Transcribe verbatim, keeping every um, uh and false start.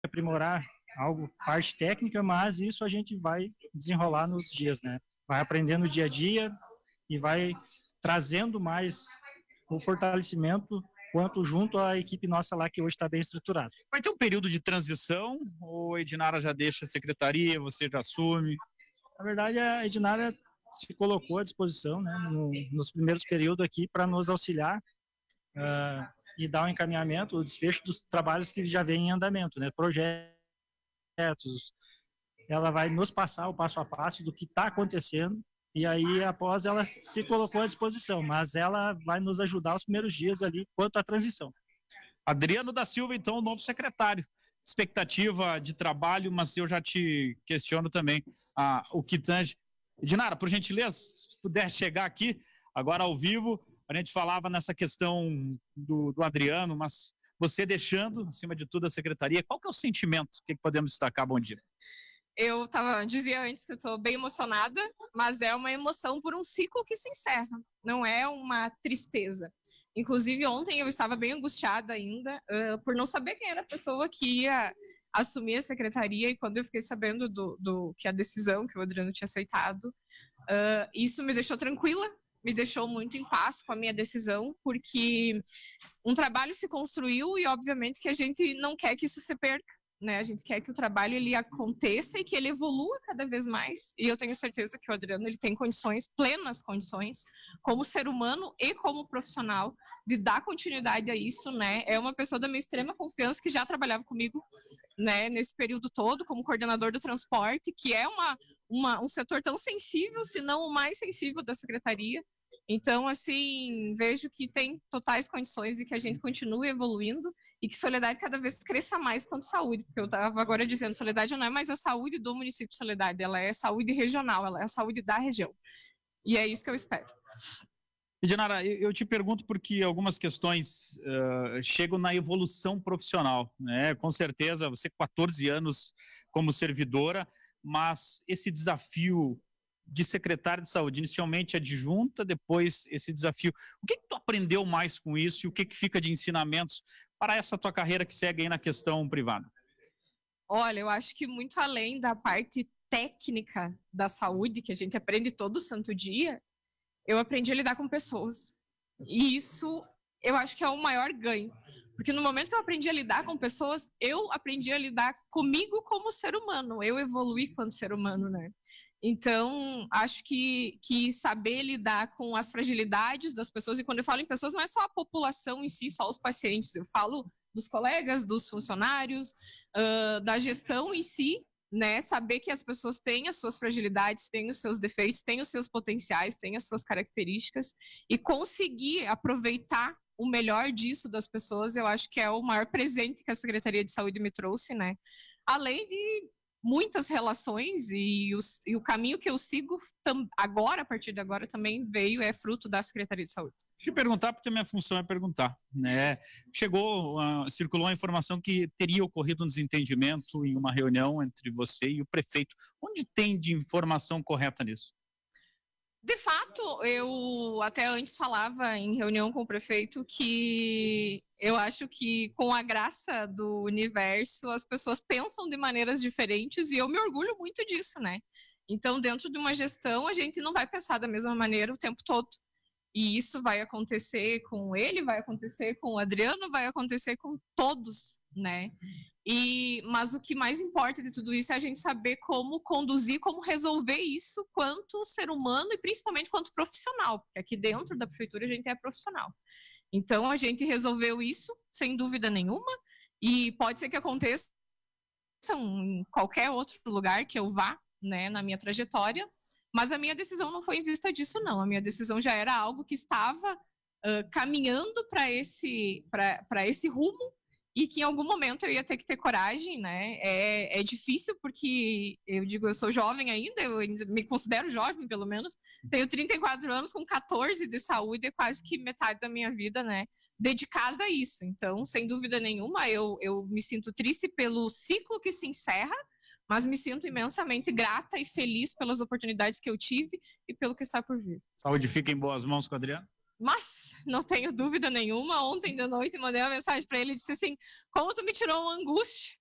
aprimorar algo, parte técnica, mas isso a gente vai desenrolar nos dias, né? Vai aprendendo dia a dia e vai trazendo mais o fortalecimento quanto junto à equipe nossa lá, que hoje está bem estruturada. Vai ter um período de transição ou a Edinara já deixa a secretaria, você já assume? Na verdade, a Edinara se colocou à disposição, né, no, nos primeiros períodos aqui para nos auxiliar uh, e dar um encaminhamento, o desfecho dos trabalhos que já vem em andamento, né, projetos. Ela vai nos passar o passo a passo do que está acontecendo e aí, após, ela se colocou à disposição, mas ela vai nos ajudar os primeiros dias ali quanto à transição. Adriano da Silva, então, o novo secretário. Expectativa de trabalho, mas eu já te questiono também ah, o que tange. Edinara, por gentileza, se puder chegar aqui, agora ao vivo, a gente falava nessa questão do, do Adriano, mas você deixando, acima de tudo, a secretaria, qual que é o sentimento? O que, que podemos destacar? Bom dia. Eu tava, dizia antes que eu estou bem emocionada, mas é uma emoção por um ciclo que se encerra, não é uma tristeza. Inclusive, ontem eu estava bem angustiada ainda, uh, por não saber quem era a pessoa que ia assumir a secretaria, e quando eu fiquei sabendo do, do que a decisão que o Adriano tinha aceitado, uh, isso me deixou tranquila, me deixou muito em paz com a minha decisão, porque um trabalho se construiu e, obviamente, que a gente não quer que isso se perca. Né, a gente quer que o trabalho ele aconteça e que ele evolua cada vez mais, e eu tenho certeza que o Adriano ele tem condições, plenas condições, como ser humano e como profissional, de dar continuidade a isso, né, é uma pessoa da minha extrema confiança que já trabalhava comigo, né, nesse período todo, como coordenador do transporte, que é uma, uma, um setor tão sensível, se não o mais sensível da secretaria. Então, assim, vejo que tem totais condições de que a gente continue evoluindo e que Soledade cada vez cresça mais quanto saúde, porque eu estava agora dizendo, Soledade não é mais a saúde do município de Soledade, ela é saúde regional, ela é a saúde da região. E é isso que eu espero. Edinara, eu te pergunto porque algumas questões uh, chegam na evolução profissional, né? Com certeza, você com quatorze anos como servidora, mas esse desafio de secretária de saúde, inicialmente adjunta, depois esse desafio. O que, que tu aprendeu mais com isso e o que, que fica de ensinamentos para essa tua carreira que segue aí na questão privada? Olha, eu acho que muito além da parte técnica da saúde, que a gente aprende todo santo dia, eu aprendi a lidar com pessoas. E isso eu acho que é o maior ganho. Porque no momento que eu aprendi a lidar com pessoas, eu aprendi a lidar comigo como ser humano. Eu evoluí quanto ser humano, né? Então, acho que, que saber lidar com as fragilidades das pessoas, e quando eu falo em pessoas, não é só a população em si, só os pacientes, eu falo dos colegas, dos funcionários, uh, da gestão em si, né? Saber que as pessoas têm as suas fragilidades, têm os seus defeitos, têm os seus potenciais, têm as suas características, e conseguir aproveitar o melhor disso das pessoas, eu acho que é o maior presente que a Secretaria de Saúde me trouxe, né? Além de muitas relações, e, os, e o caminho que eu sigo tam, agora, a partir de agora, também veio, é fruto da Secretaria de Saúde. Deixa eu perguntar, porque a minha função é perguntar, né? Chegou, uh, circulou a informação que teria ocorrido um desentendimento em uma reunião entre você e o prefeito. Onde tem de informação correta nisso? De fato, eu até antes falava em reunião com o prefeito que eu acho que com a graça do universo as pessoas pensam de maneiras diferentes e eu me orgulho muito disso, né? Então, dentro de uma gestão, a gente não vai pensar da mesma maneira o tempo todo. E isso vai acontecer com ele, vai acontecer com o Adriano, vai acontecer com todos, né? E, mas o que mais importa de tudo isso é a gente saber como conduzir, como resolver isso quanto ser humano e principalmente quanto profissional, porque aqui dentro da prefeitura a gente é profissional. Então a gente resolveu isso, sem dúvida nenhuma, e pode ser que aconteça em qualquer outro lugar que eu vá, né, na minha trajetória, mas a minha decisão não foi em vista disso, não. A minha decisão já era algo que estava uh, caminhando para esse, para esse rumo e que em algum momento eu ia ter que ter coragem, né? É, é difícil porque, eu digo, eu sou jovem ainda, eu me considero jovem, pelo menos, tenho trinta e quatro anos, com quatorze de saúde, é quase que metade da minha vida, né, dedicada a isso. Então, sem dúvida nenhuma, eu, eu me sinto triste pelo ciclo que se encerra, mas me sinto imensamente grata e feliz pelas oportunidades que eu tive e pelo que está por vir. Saúde fica em boas mãos com o Adriano? Mas, não tenho dúvida nenhuma, ontem de noite mandei uma mensagem para ele e disse assim, como tu me tirou uma angústia